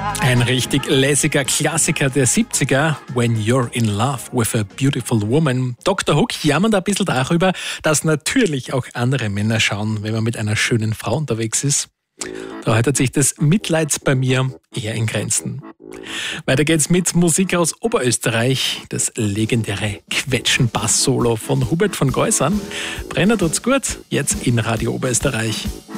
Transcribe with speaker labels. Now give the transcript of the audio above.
Speaker 1: Ein richtig lässiger Klassiker der 70er, When You're in Love with a Beautiful Woman. Dr. Hook jammert ein bisschen darüber, dass natürlich auch andere Männer schauen, wenn man mit einer schönen Frau unterwegs ist. Da haltet sich das Mitleids bei mir eher in Grenzen. Weiter geht's mit Musik aus Oberösterreich. Das legendäre Quetschen-Bass-Solo von Hubert von Geusern. Brenner tut's gut, jetzt in Radio Oberösterreich.